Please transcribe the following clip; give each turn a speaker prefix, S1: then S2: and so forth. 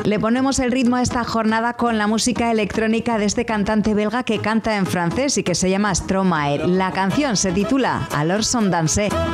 S1: Le ponemos el ritmo a esta jornada con la música electrónica de este cantante belga que canta en francés y que se llama Stromae. La canción se titula Alors on dansait.